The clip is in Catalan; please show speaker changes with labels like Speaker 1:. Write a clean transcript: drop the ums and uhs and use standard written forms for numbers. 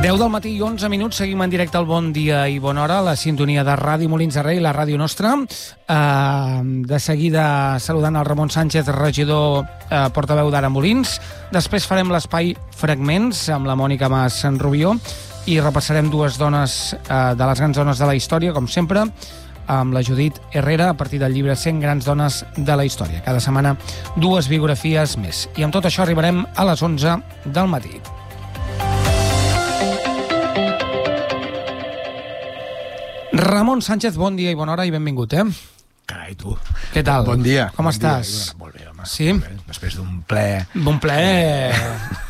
Speaker 1: 10 del matí i 11 minuts, seguim en directe al Bon Dia i Bona Hora, la sintonia de Ràdio Molins de Rei, la ràdio nostra. De seguida saludant el Ramon Sánchez, regidor portaveu d'Ara Molins. Després farem l'espai Fragments amb la Mònica Mas Rubió i repassarem dues dones de les grans dones de la història, com sempre, amb la Judit Herrera, a partir del llibre 100 grans dones de la història. Cada setmana dues biografies més. I amb tot això arribarem a les 11 del matí. Ramon Sánchez, bon dia i bona hora i benvingut,
Speaker 2: Carai, tu.
Speaker 1: Què tal?
Speaker 2: Bon dia.
Speaker 1: Com estàs?
Speaker 2: Molt bé, home.
Speaker 1: Sí?
Speaker 2: Molt bé. Després d'un ple...
Speaker 1: Bon ple...